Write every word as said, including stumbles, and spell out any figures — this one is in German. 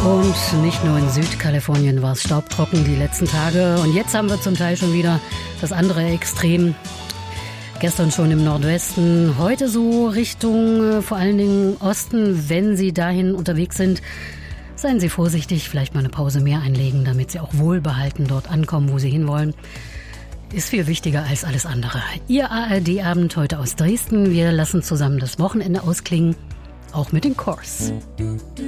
Und nicht nur in Südkalifornien war es staubtrocken die letzten Tage. Und jetzt haben wir zum Teil schon wieder das andere Extrem. Gestern schon im Nordwesten, heute so Richtung äh, vor allen Dingen Osten. Wenn Sie dahin unterwegs sind, seien Sie vorsichtig, vielleicht mal eine Pause mehr einlegen, damit Sie auch wohlbehalten dort ankommen, wo Sie hinwollen. Ist viel wichtiger als alles andere. Ihr A R D-Abend heute aus Dresden. Wir lassen zusammen das Wochenende ausklingen, auch mit den Corrs.